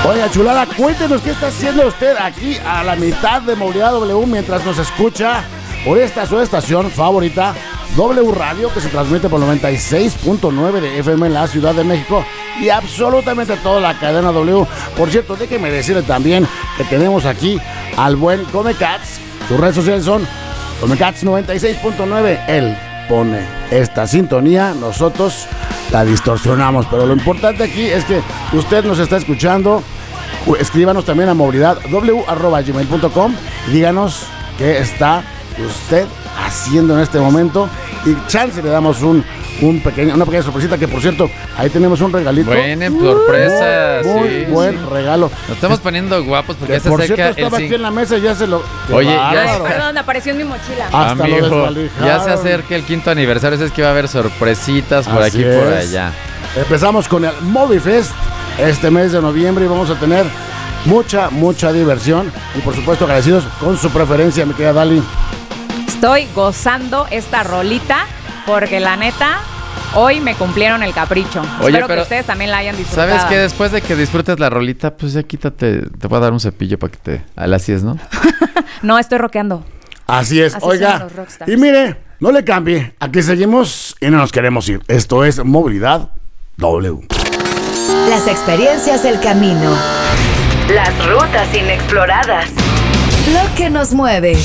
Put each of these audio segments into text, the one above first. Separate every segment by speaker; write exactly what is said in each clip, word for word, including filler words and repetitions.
Speaker 1: Oiga, chulada, cuéntenos qué está haciendo usted aquí a la mitad de Movilidad W mientras nos escucha por esta su estación favorita, W Radio, que se transmite por noventa y seis punto nueve de F M en la Ciudad de México y absolutamente toda la cadena W. Por cierto, déjeme decirle también que tenemos aquí al buen Comecats. Sus redes sociales son Comecats noventa y seis punto nueve. Él pone esta sintonía, nosotros la distorsionamos, pero lo importante aquí es que usted nos está escuchando. Escríbanos también a movilidad w arroba gmail punto com y díganos qué está usted haciendo en este momento y chance le damos un, un pequeño, una pequeña sorpresita, que por cierto, ahí tenemos un regalito.
Speaker 2: Buena sorpresa,
Speaker 1: muy, muy
Speaker 2: sí,
Speaker 1: buen
Speaker 2: sí.
Speaker 1: regalo.
Speaker 2: Nos estamos poniendo guapos porque
Speaker 1: Que
Speaker 2: ya se
Speaker 1: por
Speaker 2: acerca
Speaker 1: cierto estaba
Speaker 2: el
Speaker 1: aquí en la mesa y ya se lo...
Speaker 2: Oye,
Speaker 1: bárbaro.
Speaker 2: ya está.
Speaker 3: Perdón, apareció en mi mochila.
Speaker 1: Hasta
Speaker 2: Amigo,
Speaker 1: lo desvalijaron.
Speaker 2: ya se acerca el quinto aniversario, es que va a haber sorpresitas por
Speaker 1: Así
Speaker 2: aquí y por
Speaker 1: es.
Speaker 2: allá.
Speaker 1: Empezamos con el Movifest este mes de noviembre y vamos a tener mucha, mucha diversión y por supuesto agradecidos con su preferencia, mi querida Dali.
Speaker 3: Estoy gozando esta rolita porque la neta, hoy me cumplieron el capricho.
Speaker 2: Oye,
Speaker 3: Espero
Speaker 2: pero
Speaker 3: que ustedes también la hayan disfrutado.
Speaker 2: ¿Sabes qué? Después de que disfrutes la rolita, pues ya quítate, te voy a dar un cepillo para que te alacies, ¿no?
Speaker 3: No, estoy rockeando.
Speaker 1: Así es,
Speaker 3: Así
Speaker 1: oiga.
Speaker 3: son los rockstars.
Speaker 1: Y mire, no le cambie, aquí seguimos y no nos queremos ir. Esto es Movilidad W.
Speaker 4: Las experiencias del camino. Las rutas inexploradas. Lo que nos mueve.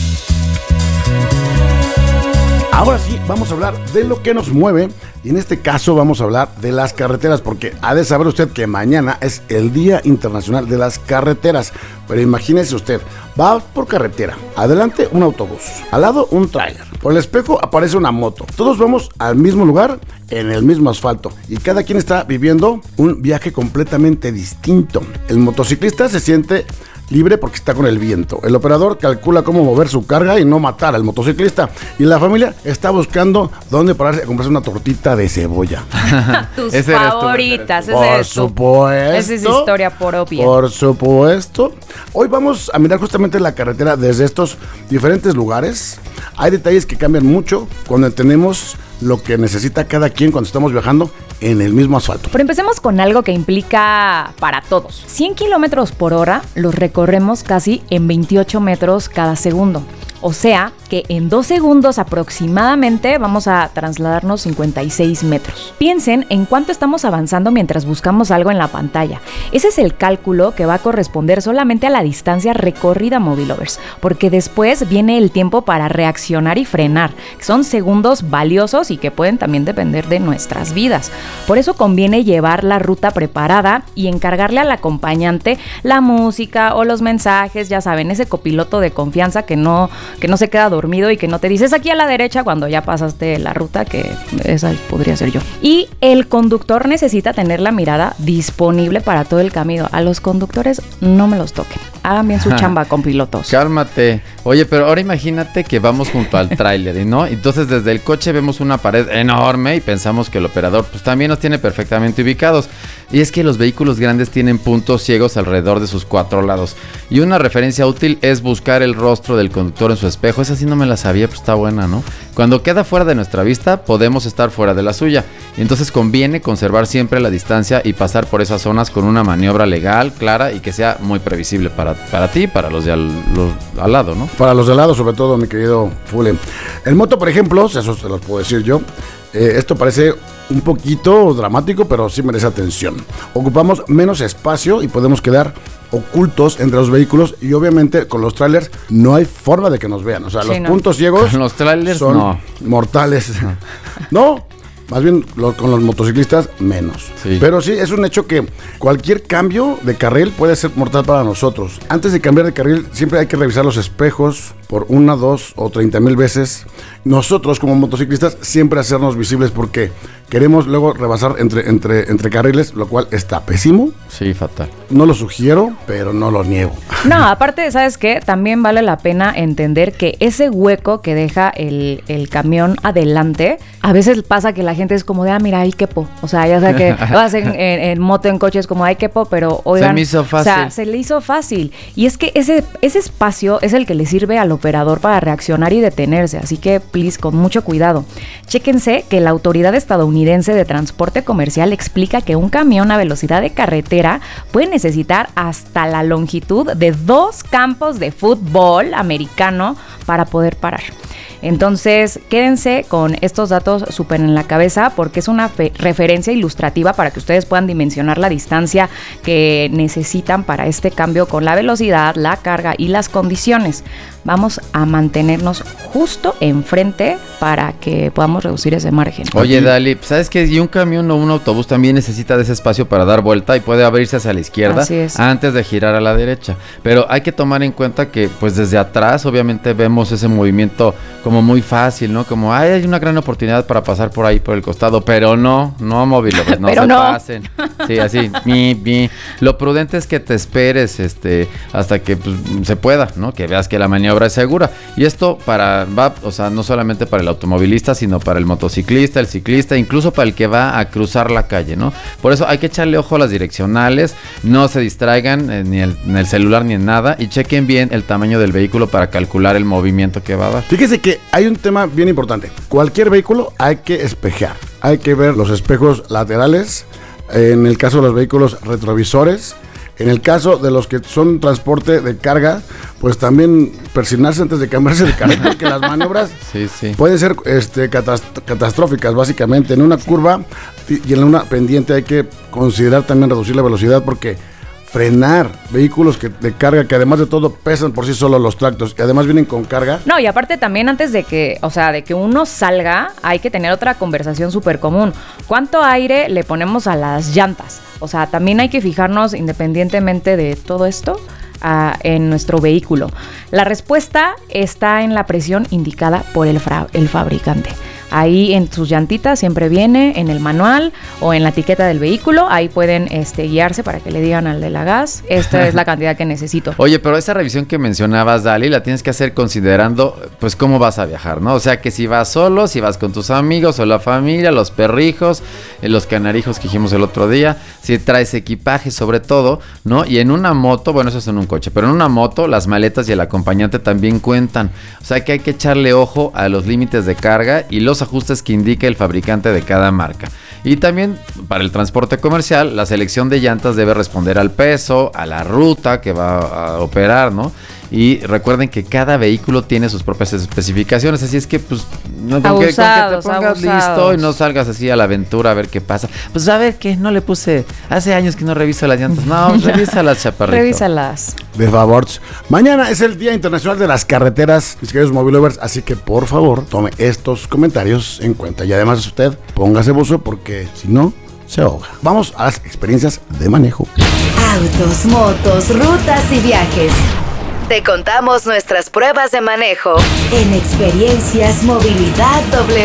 Speaker 1: Ahora sí, vamos a hablar de lo que nos mueve y en este caso vamos a hablar de las carreteras, porque ha de saber usted que mañana es el Día Internacional de las Carreteras. Pero imagínese usted, va por carretera, adelante un autobús, al lado un tráiler, por el espejo aparece una moto. Todos vamos al mismo lugar, en el mismo asfalto y cada quien está viviendo un viaje completamente distinto. El motociclista se siente libre porque está con el viento. El operador calcula cómo mover su carga y no matar al motociclista. Y la familia está buscando dónde pararse a comprarse una tortita de cebolla.
Speaker 3: Tus
Speaker 2: Ese eres tú,
Speaker 3: favoritas.
Speaker 2: ese
Speaker 3: ese
Speaker 1: Por
Speaker 3: eres tú.
Speaker 1: supuesto.
Speaker 3: Esa es historia propia.
Speaker 1: Por supuesto. Hoy vamos a mirar justamente la carretera desde estos diferentes lugares. Hay detalles que cambian mucho cuando tenemos lo que necesita cada quien cuando estamos viajando en el mismo asfalto.
Speaker 3: Pero empecemos con algo que implica para todos. cien kilómetros por hora los recorremos casi en veintiocho metros cada segundo. O sea que en dos segundos aproximadamente vamos a trasladarnos cincuenta y seis metros. Piensen en cuánto estamos avanzando mientras buscamos algo en la pantalla. Ese es el cálculo que va a corresponder solamente a la distancia recorrida, Movilovers, porque después viene el tiempo para reaccionar y frenar, que son segundos valiosos y que pueden también depender de nuestras vidas. Por eso conviene llevar la ruta preparada y encargarle al acompañante la música o los mensajes, ya saben, ese copiloto de confianza que no que no se queda dormido y que no te dices aquí a la derecha cuando ya pasaste la ruta, que esa podría ser yo. Y el conductor necesita tener la mirada disponible para todo el camino. A los conductores no me los toquen. Hagan bien su chamba con pilotos.
Speaker 2: Cálmate. Oye, pero ahora imagínate que vamos junto al tráiler, ¿no? Entonces desde el coche vemos una pared enorme y pensamos que el operador pues también nos tiene perfectamente ubicados. Y es que los vehículos grandes tienen puntos ciegos alrededor de sus cuatro lados. Y una referencia útil es buscar el rostro del conductor en su espejo. Esa sí no me la sabía, pues está buena, ¿no? Cuando queda fuera de nuestra vista, podemos estar fuera de la suya. Y entonces conviene conservar siempre la distancia y pasar por esas zonas con una maniobra legal, clara y que sea muy previsible para, para ti y para los de al, los, al lado, ¿no?
Speaker 1: Para los de lado, sobre todo, mi querido Fule. El moto, por ejemplo, eso se los puedo decir yo, eh, esto parece un poquito dramático, pero sí merece atención. Ocupamos menos espacio y podemos quedar ocultos entre los vehículos y obviamente con los trailers no hay forma de que nos vean. O sea,
Speaker 3: Sí,
Speaker 1: los
Speaker 3: no.
Speaker 1: puntos ciegos
Speaker 2: Con los trailers,
Speaker 1: son
Speaker 2: no.
Speaker 1: mortales. No, más bien lo, con los motociclistas menos.
Speaker 2: Sí.
Speaker 1: Pero sí, es un hecho que cualquier cambio de carril puede ser mortal para nosotros. Antes de cambiar de carril siempre hay que revisar los espejos por una, dos o treinta mil veces. Nosotros como motociclistas siempre hacernos visibles porque queremos luego rebasar entre, entre, entre carriles, lo cual está pésimo.
Speaker 2: Sí, fatal.
Speaker 1: No lo sugiero, pero no lo niego.
Speaker 3: No, aparte, ¿sabes qué? También vale la pena entender que ese hueco que deja el, el camión adelante, a veces pasa que la gente es como de, ah, mira, ahí quepo. O sea, ya sea que vas en, en, en moto, en coche, es como, ay, quepo, pero oigan.
Speaker 2: Se me hizo fácil.
Speaker 3: O sea, se le hizo fácil. Y es que ese, ese espacio es el que le sirve al operador para reaccionar y detenerse. Así que, please, con mucho cuidado. Chéquense que la autoridad estadounidense de transporte comercial explica que un camión a velocidad de carretera puede necesitar hasta la longitud de dos campos de fútbol americano para poder parar. Entonces, quédense con estos datos súper en la cabeza porque es una fe- referencia ilustrativa para que ustedes puedan dimensionar la distancia que necesitan para este cambio con la velocidad, la carga y las condiciones. Vamos a mantenernos justo enfrente para que podamos reducir ese margen.
Speaker 2: Oye, Dali, ¿sabes qué? Y un camión o un autobús también necesita de ese espacio para dar vuelta y puede abrirse hacia la izquierda antes de girar a la derecha. Pero hay que tomar en cuenta que, pues desde atrás, obviamente vemos ese movimiento como muy fácil, ¿no? Como, ay, hay una gran oportunidad para pasar por ahí, por el costado, pero no, no, móviles, no
Speaker 3: pero
Speaker 2: se
Speaker 3: no.
Speaker 2: pasen. Sí, así, mi, mi. Lo prudente es que te esperes este, hasta que pues, se pueda, ¿no? Que veas que la maniobra es segura. Y esto para, va, o sea, no solamente para el automovilista, sino para el motociclista, el ciclista, incluso para el que va a cruzar la calle, ¿no? Por eso hay que echarle ojo a las direccionales, no se distraigan eh, ni el, en el celular ni en nada y chequen bien el tamaño del vehículo para calcular el movimiento que va a dar.
Speaker 1: Fíjese que hay un tema bien importante. Cualquier vehículo hay que espejear. Hay que ver los espejos laterales, en el caso de los vehículos retrovisores. En el caso de los que son transporte de carga, pues también persignarse antes de cambiarse de carril, porque las maniobras
Speaker 2: sí, sí.
Speaker 1: pueden ser este, catast- catastróficas, básicamente. En una curva y en una pendiente hay que considerar también reducir la velocidad, porque frenar vehículos que, de carga, que además de todo pesan por sí solos los tractos y además vienen con carga.
Speaker 3: No, y aparte también antes de que, o sea, de que uno salga, hay que tener otra conversación súper común. ¿Cuánto aire le ponemos a las llantas? O sea, también hay que fijarnos independientemente de todo esto uh, en nuestro vehículo. La respuesta está en la presión indicada por el, fra- el fabricante. Ahí en sus llantitas siempre viene en el manual o en la etiqueta del vehículo. Ahí pueden este, guiarse para que le digan al de la gas, esta es la cantidad que necesito.
Speaker 2: Oye, pero esa revisión que mencionabas, Dali, la tienes que hacer considerando pues cómo vas a viajar, ¿no? O sea, que si vas solo, si vas con tus amigos o la familia, los perrijos, los canarijos que dijimos el otro día, si traes equipaje sobre todo, ¿no? Y en una moto, bueno, eso es en un coche, pero en una moto las maletas y el acompañante también cuentan. O sea, que hay que echarle ojo a los límites de carga y los ajustes que indique el fabricante de cada marca. Y también para el transporte comercial, la selección de llantas debe responder al peso, a la ruta que va a operar, ¿no? Y recuerden que cada vehículo tiene sus propias especificaciones, así es que pues no, con, que, con que te pongas abusados. Listo y no salgas así a la aventura a ver qué pasa. Pues a ver qué, no le puse, hace años que no reviso las llantas. No, revísalas, chaparrito.
Speaker 3: Revísalas.
Speaker 1: De favor. Mañana es el Día Internacional de las Carreteras, mis queridos mobilovers, así que por favor tome estos comentarios en cuenta. Y además usted póngase buzo porque si no se ahoga. Vamos a las experiencias de manejo.
Speaker 4: Autos, motos, rutas y viajes. Te contamos nuestras pruebas de manejo en Experiencias Movilidad W.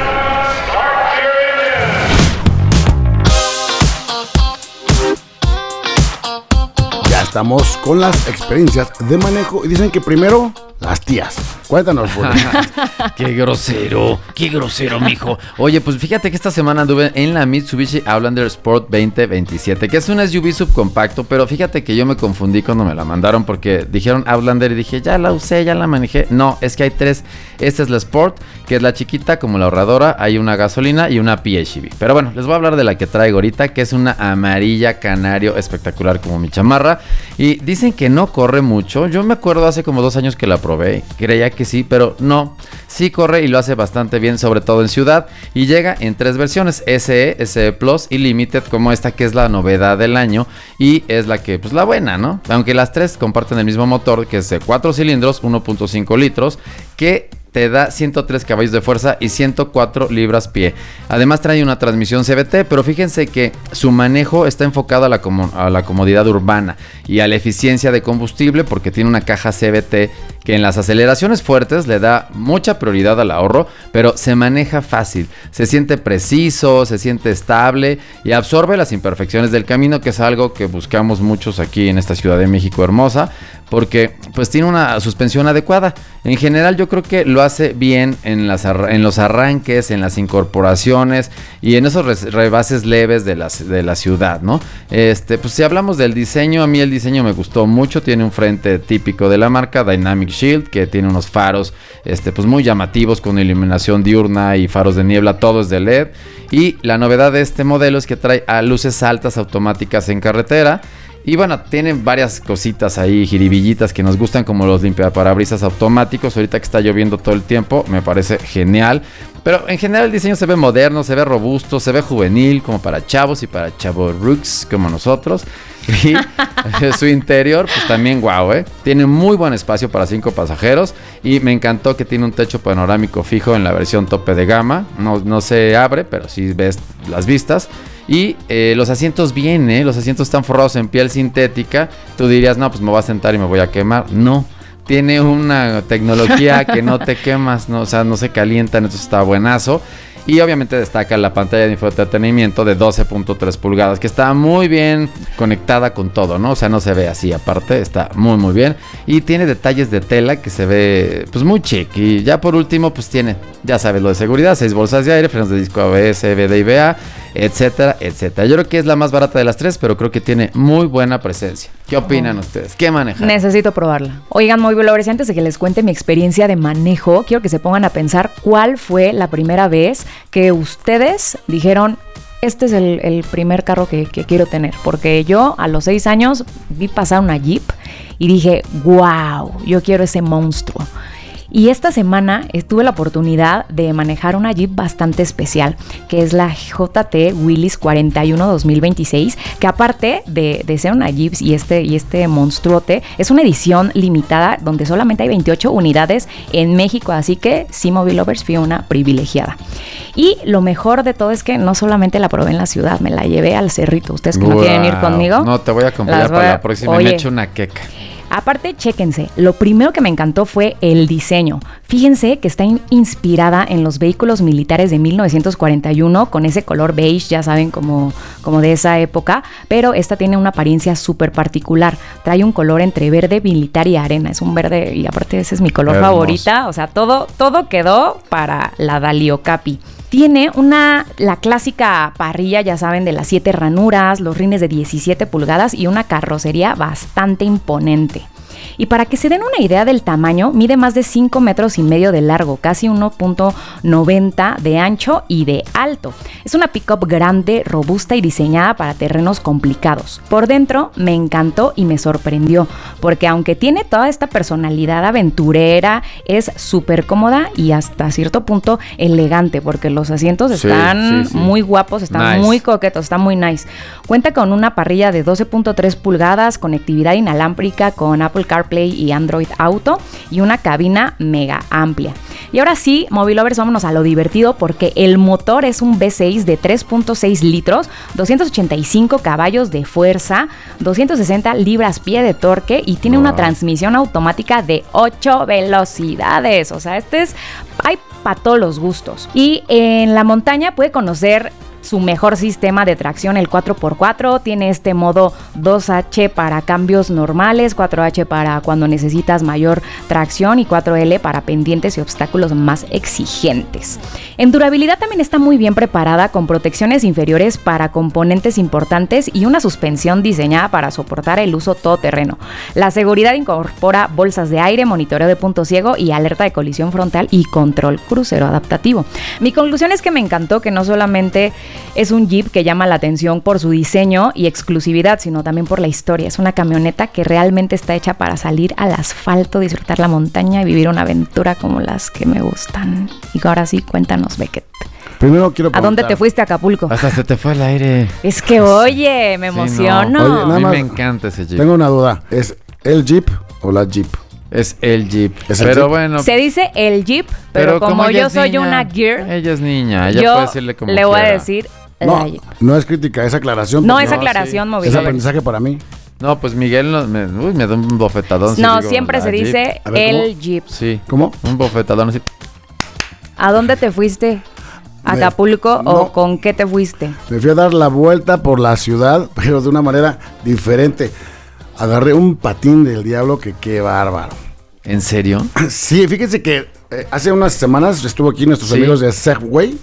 Speaker 1: Ya estamos con las experiencias de manejo y dicen que primero las tías. Cuéntanos,
Speaker 2: Qué grosero, qué grosero, mijo. Oye, pues fíjate que esta semana anduve en la Mitsubishi Outlander Sport veinte veintisiete, que es un S U V subcompacto, pero fíjate que yo me confundí cuando me la mandaron porque dijeron Outlander y dije, ya la usé, ya la manejé. No, es que hay tres. Esta es la Sport, que es la chiquita, como la ahorradora, hay una gasolina y una P H E V. Pero bueno, les voy a hablar de la que traigo ahorita, que es una amarilla canario espectacular como mi chamarra. Y dicen que no corre mucho. Yo me acuerdo hace como dos años que la probé, creía que sí, pero no, sí corre y lo hace bastante bien, sobre todo en ciudad, y llega en tres versiones, S E, S E Plus y Limited, como esta que es la novedad del año y es la que, pues la buena, ¿no? Aunque las tres comparten el mismo motor, que es de cuatro cilindros, uno punto cinco litros, que te da ciento tres caballos de fuerza y ciento cuatro libras-pie. Además trae una transmisión C V T, pero fíjense que su manejo está enfocado a la, com- a la comodidad urbana y a la eficiencia de combustible, porque tiene una caja C V T que en las aceleraciones fuertes le da mucha prioridad al ahorro, pero se maneja fácil, se siente preciso, se siente estable y absorbe las imperfecciones del camino, que es algo que buscamos muchos aquí en esta Ciudad de México hermosa, porque pues tiene una suspensión adecuada. En general yo creo que lo hace bien en, las arra- en los arranques, en las incorporaciones y en esos re- rebases leves de la, de la ciudad, ¿no? Este, pues si hablamos del diseño, a mí el diseño me gustó mucho. Tiene un frente típico de la marca, Dynamic Shield, que tiene unos faros este, pues muy llamativos con iluminación diurna y faros de niebla, todo es de L E D. Y la novedad de este modelo es que trae a luces altas automáticas en carretera, Y bueno, tienen varias cositas ahí, jiribillitas que nos gustan, como los limpiaparabrisas automáticos. Ahorita que está lloviendo todo el tiempo, me parece genial. Pero en general el diseño se ve moderno, se ve robusto, se ve juvenil, como para chavos y para chavorrucs como nosotros. Y su interior, pues también guau, ¿eh? Tiene muy buen espacio para cinco pasajeros. Y me encantó que tiene un techo panorámico fijo en la versión tope de gama. No, no se abre, pero sí ves las vistas. Y eh, los asientos bien, ¿eh? Los asientos están forrados en piel sintética. Tú dirías, no, pues me voy a sentar y me voy a quemar. No. Tiene una tecnología que no te quemas, ¿no? O sea, no se calientan, eso está buenazo. Y obviamente destaca la pantalla de infoentretenimiento de doce punto tres pulgadas, que está muy bien conectada con todo, ¿no? O sea, no se ve así aparte, está muy muy bien. Y tiene detalles de tela que se ve pues muy chic. Y ya por último pues tiene, ya sabes, lo de seguridad, seis bolsas de aire, frenos de disco A B S, E B D y V A, etcétera, etcétera. Yo creo que es la más barata de las tres, pero creo que tiene muy buena presencia. ¿Qué opinan oh. ustedes? ¿Qué manejan?
Speaker 3: Necesito probarla. Oigan, Movie Lovers, antes de que les cuente mi experiencia de manejo, quiero que se pongan a pensar cuál fue la primera vez que ustedes dijeron, este es el, el primer carro que, que quiero tener. Porque yo a los seis años vi pasar una Jeep y dije, wow, yo quiero ese monstruo. Y esta semana tuve la oportunidad de manejar una Jeep bastante especial, que es la J T Willys cuarenta y uno dos mil veintiséis, que aparte de, de ser una Jeep y este, y este monstruote, es una edición limitada donde solamente hay veintiocho unidades en México, así que sí, Movie Lovers, fui una privilegiada. Y lo mejor de todo es que no solamente la probé en la ciudad, me la llevé al cerrito. Ustedes que wow. no quieren ir conmigo.
Speaker 2: No, te voy a acompañar para a... la próxima. Oye, me echo una queca.
Speaker 3: Aparte, chéquense, lo primero que me encantó fue el diseño. Fíjense que está in- inspirada en los vehículos militares de mil novecientos cuarenta y uno, con ese color beige, ya saben, como, como de esa época, pero esta tiene una apariencia súper particular. Trae un color entre verde, militar y arena. Es un verde, y aparte ese es mi color Hermoso. favorita. O sea, todo, todo quedó para la Dalio Capi. Tiene una, la clásica parrilla, ya saben, de las siete ranuras, los rines de diecisiete pulgadas y una carrocería bastante imponente. Y para que se den una idea del tamaño, mide más de cinco metros y medio de largo, casi uno punto noventa de ancho y de alto. Es una pick-up grande, robusta y diseñada para terrenos complicados. Por dentro me encantó y me sorprendió, porque aunque tiene toda esta personalidad aventurera, es súper cómoda y hasta cierto punto elegante, porque los asientos sí, están sí, sí. muy guapos, están nice. muy coquetos, están muy nice. Cuenta con una parrilla de doce punto tres pulgadas, conectividad inalámbrica con Apple CarPlay y Android Auto y una cabina mega amplia. Y ahora sí, Movie Lovers, vámonos a lo divertido, porque el motor es un V seis de tres punto seis litros, doscientos ochenta y cinco caballos de fuerza, doscientos sesenta libras-pie de torque y tiene wow. una transmisión automática de ocho velocidades. O sea, este es... hay para todos los gustos. Y en la montaña puede conocer su mejor sistema de tracción, el cuatro por cuatro, tiene este modo dos H para cambios normales, cuatro H para cuando necesitas mayor tracción y cuatro L para pendientes y obstáculos más exigentes. En durabilidad también está muy bien preparada, con protecciones inferiores para componentes importantes y una suspensión diseñada para soportar el uso todoterreno. La seguridad incorpora bolsas de aire, monitoreo de punto ciego y alerta de colisión frontal y control crucero adaptativo. Mi conclusión es que me encantó que no solamente es un Jeep que llama la atención por su diseño y exclusividad, sino también por la historia. Es una camioneta que realmente está hecha para salir al asfalto, disfrutar la montaña y vivir una aventura como las que me gustan. Y ahora sí, cuéntanos, Beckett.
Speaker 1: Primero quiero preguntar,
Speaker 3: ¿a dónde te fuiste, a Acapulco?
Speaker 2: Hasta se te fue el aire.
Speaker 3: Es que, oye, me emociono.
Speaker 2: Sí, no.
Speaker 1: Oye, nada
Speaker 2: a mí
Speaker 1: más,
Speaker 2: me encanta ese Jeep.
Speaker 1: Tengo una duda. ¿Es el Jeep o la Jeep?
Speaker 2: Es el Jeep.
Speaker 1: ¿Es el
Speaker 2: pero
Speaker 1: Jeep?
Speaker 2: bueno.
Speaker 3: Se dice el Jeep, pero, pero como, como yo soy
Speaker 2: niña,
Speaker 3: una gear.
Speaker 2: Ella es niña. Ella
Speaker 3: yo
Speaker 2: puede decirle como
Speaker 3: le voy
Speaker 2: quiera.
Speaker 3: a decir...
Speaker 1: No, no es crítica, es aclaración.
Speaker 3: No, es aclaración,
Speaker 2: no,
Speaker 3: sí.
Speaker 1: Es aprendizaje para mí.
Speaker 2: No, pues Miguel no, me, uy, me da un bofetadón.
Speaker 3: No,
Speaker 2: si digo,
Speaker 3: siempre se
Speaker 2: Jeep.
Speaker 3: dice
Speaker 1: ver,
Speaker 3: el
Speaker 1: ¿cómo?
Speaker 3: Jeep.
Speaker 2: Sí.
Speaker 1: ¿Cómo?
Speaker 2: Un bofetadón así.
Speaker 3: ¿A dónde te fuiste? ¿A Acapulco
Speaker 1: no,
Speaker 3: o con qué te fuiste?
Speaker 1: Me fui a dar la vuelta por la ciudad, pero de una manera diferente. Agarré un patín del diablo que qué bárbaro.
Speaker 2: ¿En serio?
Speaker 1: Sí, fíjense que eh, hace unas semanas estuvo aquí nuestros
Speaker 2: sí.
Speaker 1: amigos de Segway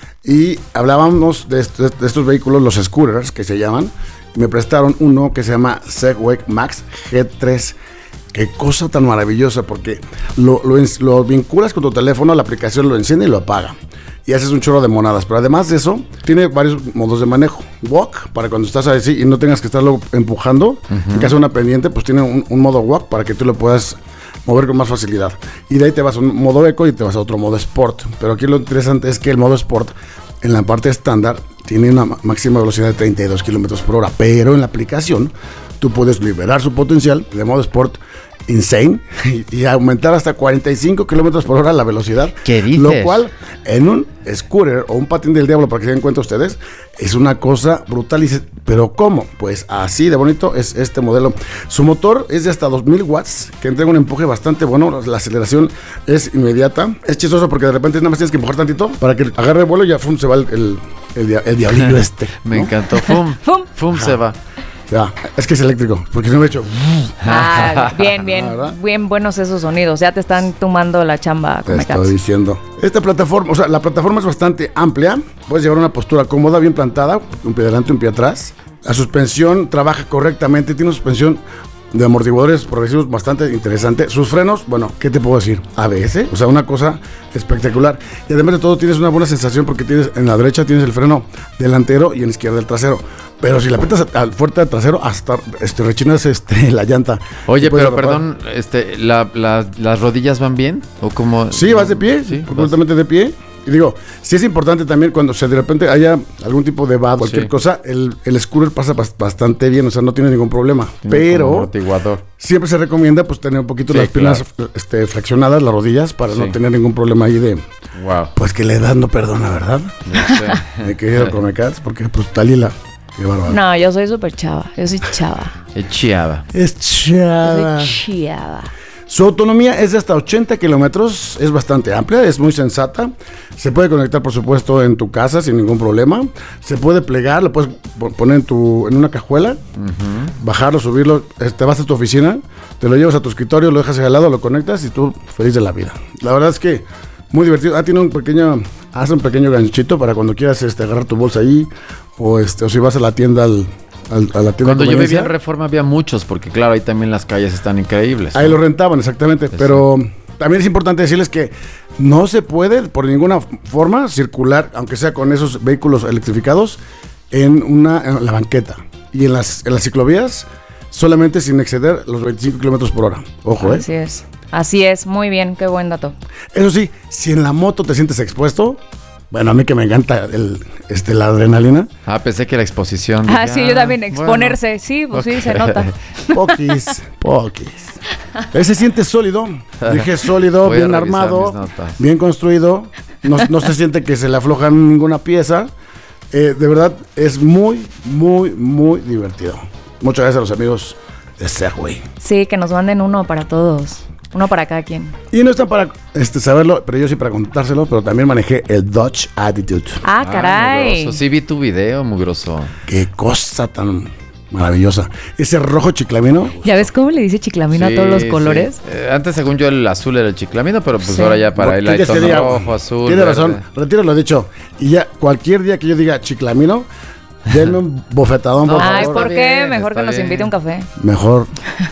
Speaker 1: y hablábamos de, est- de estos vehículos, los scooters que se llaman, y me prestaron uno que se llama Segway Max G tres. Qué cosa tan maravillosa, porque lo, lo, lo vinculas con tu teléfono, la aplicación lo enciende y lo apaga. y haces un chorro de monadas. Pero además de eso, tiene varios modos de manejo. Walk, para cuando estás así y no tengas que estarlo empujando. Uh-huh. En caso de una pendiente, pues tiene un, un modo walk para que tú lo puedas mover con más facilidad. Y de ahí te vas a un modo eco y te vas a otro modo sport. Pero aquí lo interesante es que el modo sport, en la parte estándar, tiene una máxima velocidad de treinta y dos kilómetros por hora. Pero en la aplicación, tú puedes liberar su potencial de modo sport insane y, y aumentar hasta cuarenta y cinco kilómetros por hora la velocidad.
Speaker 2: ¿Qué dices?
Speaker 1: Lo cual, en un scooter o un patín del diablo, para que se den cuenta ustedes, es una cosa brutal. Y dices, ¿pero cómo? Pues así de bonito es este modelo. Su motor es de hasta dos mil watts, que entrega un empuje bastante bueno. La aceleración es inmediata. Es chistoso porque de repente nada más tienes que empujar tantito para que agarre el vuelo y ya fum, se va el, el, el, el diablillo este.
Speaker 2: Me
Speaker 1: ¿no?
Speaker 2: encantó. Fum, fum, fum se va.
Speaker 1: Ya, es que es eléctrico, porque si no me he hecho.
Speaker 3: Ah, bien, bien, bien buenos esos sonidos. Ya te están tomando la chamba.
Speaker 1: Te estoy cats. diciendo. Esta plataforma, o sea, la plataforma es bastante amplia. Puedes llevar una postura cómoda, bien plantada, un pie adelante, un pie atrás. La suspensión trabaja correctamente, tiene una suspensión de amortiguadores progresivos bastante interesante. Sus frenos, bueno, ¿qué te puedo decir? A B S, o sea, una cosa espectacular. Y además de todo, tienes una buena sensación porque tienes en la derecha tienes el freno delantero y en la izquierda el trasero. Pero si la apretas al fuerte al trasero, hasta este, rechinas este, la llanta.
Speaker 2: Oye, pero perdón, este, la, la, ¿las rodillas van bien? ¿O cómo?
Speaker 1: Sí, vas de pie, sí, completamente vas de pie. Y digo, sí es importante también cuando se de repente haya algún tipo de vado, cualquier sí. cosa, el, el scooter pasa bastante bien, o sea, no tiene ningún problema. Tiene pero siempre se recomienda pues tener un poquito sí, las piernas claro. este, flexionadas, las rodillas, para sí. no tener ningún problema ahí de...
Speaker 2: Wow.
Speaker 1: Pues que la edad no perdona, ¿verdad? No sé. Me querido Comecats, porque pues Talila... Qué bárbaro.
Speaker 3: No, yo soy súper chava, yo soy chava.
Speaker 2: Es chava.
Speaker 1: Es chava.
Speaker 3: Yo soy chava.
Speaker 1: Su autonomía es de hasta ochenta kilómetros, es bastante amplia, es muy sensata. Se puede conectar, por supuesto, en tu casa sin ningún problema. Se puede plegar, lo puedes poner en, tu, en una cajuela, uh-huh. bajarlo, subirlo. Te vas a tu oficina, te lo llevas a tu escritorio, lo dejas ahí al lado, lo conectas y tú feliz de la vida. La verdad es que muy divertido. Ah, tiene un pequeño, hace un pequeño ganchito para cuando quieras este, agarrar tu bolsa ahí o, este, o si vas a la tienda al... Al, a la
Speaker 2: Cuando yo vivía en Reforma había muchos, porque claro, ahí también las calles están increíbles.
Speaker 1: Ahí ¿no? lo rentaban, exactamente, sí. Pero también es importante decirles que no se puede por ninguna forma circular, aunque sea con esos vehículos electrificados, en, una, en la banqueta. Y en las, en las ciclovías, solamente sin exceder los veinticinco kilómetros por hora. Ojo,
Speaker 3: Así ¿eh? es, así es, muy bien, qué buen dato.
Speaker 1: Eso sí, si en la moto te sientes expuesto... Bueno, a mí que me encanta el, este, la adrenalina.
Speaker 2: Ah, pensé que la exposición.
Speaker 3: Ah, dije, sí, yo también, exponerse. Bueno. Sí, pues okay. sí, se nota.
Speaker 1: Poquis, poquis. Él se siente sólido. Dije sólido, bien armado, bien construido. No, no se siente que se le afloja ninguna pieza. Eh, de verdad, es muy, muy, muy divertido. Muchas gracias a los amigos de Segway.
Speaker 3: Sí, que nos manden uno para todos. Uno para cada quien.
Speaker 1: Y no está para este, saberlo, pero yo sí para contárselo, pero también manejé el Dodge Attitude.
Speaker 3: Ah, caray.
Speaker 2: Ah, sí vi tu video, mugroso.
Speaker 1: Qué cosa tan maravillosa. Ese rojo chiclamino.
Speaker 3: ¿Ya ves cómo le dice chiclamino sí, a todos los colores?
Speaker 2: Sí. Eh, antes, según yo, el azul era el chiclamino, pero pues sí. ahora ya para él hay tono día, rojo, azul.
Speaker 1: Tiene verde. razón, retiro lo dicho. Y ya cualquier día que yo diga chiclamino, denme un bofetadón, por
Speaker 3: Ay,
Speaker 1: favor.
Speaker 3: ¿por qué? Mejor que bien. Nos invite a un café.
Speaker 1: Mejor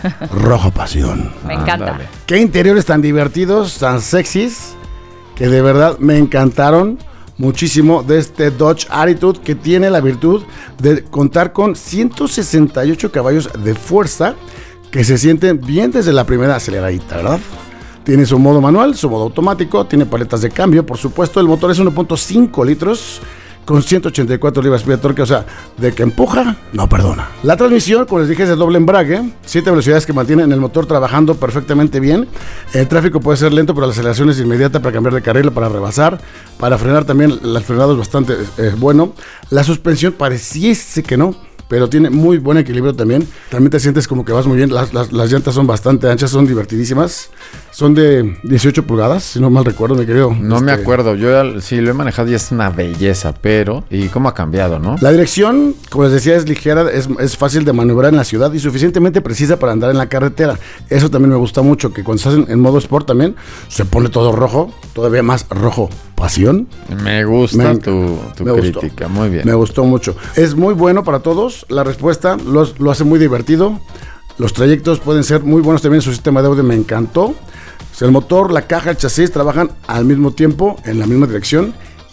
Speaker 1: rojo pasión.
Speaker 3: Me encanta.
Speaker 2: Ándale.
Speaker 1: Qué interiores tan divertidos, tan sexys, que de verdad me encantaron muchísimo de este Dodge Attitude, que tiene la virtud de contar con ciento sesenta y ocho caballos de fuerza, que se sienten bien desde la primera aceleradita, ¿verdad? Tiene su modo manual, su modo automático, tiene paletas de cambio, por supuesto. El motor es uno punto cinco litros, con ciento ochenta y cuatro libras-pie de torque, o sea, de que empuja, no perdona. La transmisión, como les dije, es de doble embrague, siete velocidades que mantienen el motor trabajando perfectamente bien. El tráfico puede ser lento, pero la aceleración es inmediata para cambiar de carril, para rebasar, para frenar también. El frenado es bastante eh, bueno. La suspensión pareciese que no, pero tiene muy buen equilibrio también. También te sientes como que vas muy bien. Las, las, las llantas son bastante anchas, son divertidísimas. Son de dieciocho pulgadas, si no mal recuerdo, mi querido.
Speaker 2: No
Speaker 1: este...
Speaker 2: me acuerdo, yo ya, sí lo he manejado y es una belleza, pero... ¿Y cómo ha cambiado, no?
Speaker 1: La dirección, como les decía, es ligera, es, es fácil de maniobrar en la ciudad y suficientemente precisa para andar en la carretera. Eso también me gusta mucho, que cuando estás en, en modo sport también, se pone todo rojo, todavía más rojo. Pasión.
Speaker 2: Me gusta me, tu, tu me crítica, gustó. Muy bien.
Speaker 1: Me gustó mucho. Es muy bueno para todos. La respuesta lo, lo hace muy divertido. Los trayectos pueden ser muy buenos también. Su sistema de audio me encantó. El motor, la caja, el chasis trabajan al mismo tiempo, en la misma dirección.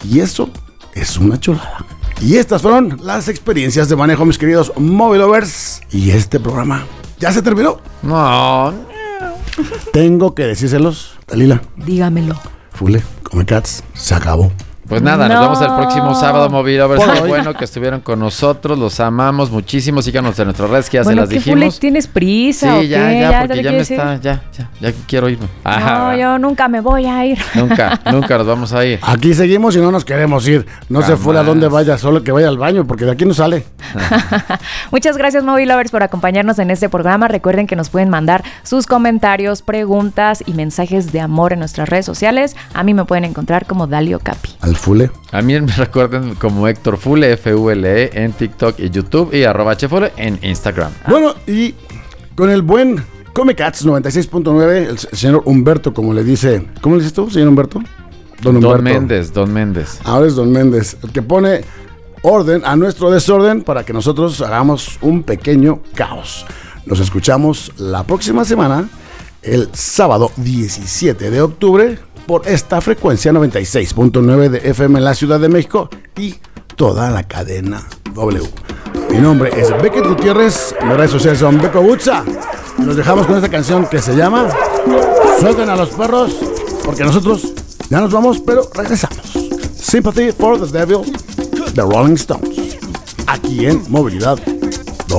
Speaker 1: Y eso es una chulada. Y estas fueron las experiencias de manejo, mis queridos Mobile Lovers. Y este programa ya se terminó.
Speaker 2: No.
Speaker 1: Tengo que decírselos, Dalila.
Speaker 3: Dígamelo.
Speaker 1: Fule, Come Cats, se acabó.
Speaker 2: Pues nada,
Speaker 3: No.
Speaker 2: nos vemos el próximo sábado, Mobile Lovers.
Speaker 1: Por
Speaker 2: Qué
Speaker 1: hoy.
Speaker 2: bueno que estuvieron con nosotros, los amamos muchísimo. Síganos en nuestras redes que ya
Speaker 3: Bueno,
Speaker 2: se las
Speaker 3: ¿qué
Speaker 2: dijimos.
Speaker 3: Fule, ¿tienes prisa o
Speaker 2: Sí, ya,
Speaker 3: qué?
Speaker 2: ya, porque
Speaker 3: te
Speaker 2: ya me
Speaker 3: quieres ir?
Speaker 2: está, ya, ya, ya quiero irme.
Speaker 3: No,
Speaker 2: Ajá.
Speaker 3: yo nunca me voy a ir.
Speaker 2: Nunca, nunca nos vamos a ir.
Speaker 1: Aquí seguimos y no nos queremos ir. No se
Speaker 2: Jamás.
Speaker 1: fue a donde vaya, solo que vaya al baño, porque de aquí no sale.
Speaker 3: Muchas gracias, Mobile Lovers, por acompañarnos en este programa. Recuerden que nos pueden mandar sus comentarios, preguntas y mensajes de amor en nuestras redes sociales. A mí me pueden encontrar como Dalio Capi.
Speaker 1: Al Fule.
Speaker 2: A mí me recuerden como Héctor Fule, F U L E, en TikTok y YouTube y arroba Chefule en Instagram.
Speaker 1: Bueno, y con el buen Come Cats noventa y seis punto nueve, el señor Humberto, como le dice. ¿Cómo le dices tú, señor Humberto? Don Humberto.
Speaker 2: Don Méndez, Don Méndez.
Speaker 1: Ahora es Don Méndez, el que pone orden a nuestro desorden para que nosotros hagamos un pequeño caos. Nos escuchamos la próxima semana, el sábado diecisiete de octubre, por esta frecuencia noventa y seis punto nueve de F M en la Ciudad de México y toda la cadena W. Mi nombre es Beckett Gutiérrez, mis redes sociales son Beco Butza. Y nos dejamos con esta canción que se llama Suelten a los perros, porque nosotros ya nos vamos, pero regresamos. Sympathy for the Devil, The Rolling Stones, aquí en Movilidad